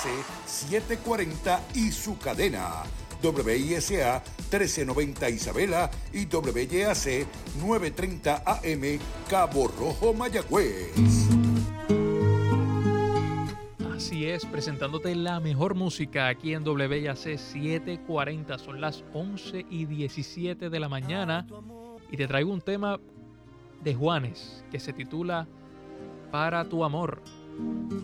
740 y su cadena. WISA 1390 Isabela y WYAC 930 AM Cabo Rojo, Mayagüez. Así es, presentándote la mejor música aquí en WIAC 740. Son las 11:17 de la mañana y te traigo un tema de Juanes que se titula Para tu amor.